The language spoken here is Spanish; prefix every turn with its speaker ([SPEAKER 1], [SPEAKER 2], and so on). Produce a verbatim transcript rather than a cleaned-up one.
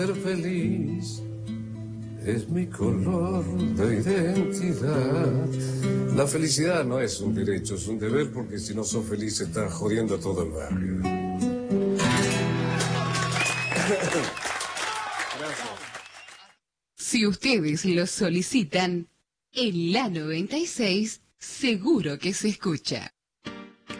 [SPEAKER 1] Ser feliz es mi color de identidad. La felicidad no es un derecho, es un deber, porque si no sos feliz estás jodiendo a todo el barrio. Gracias.
[SPEAKER 2] Si ustedes lo solicitan, en la noventa y seis seguro que se escucha.